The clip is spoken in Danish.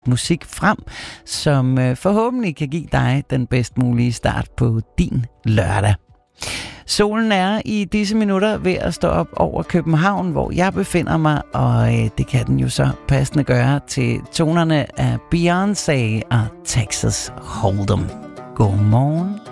musik frem, som forhåbentlig kan give dig den bedst mulige start på din lørdag. Solen er i disse minutter ved at stå op over København, hvor jeg befinder mig, og det kan den jo så passende gøre til tonerne af Beyoncé og Texas Hold'em. God morgen.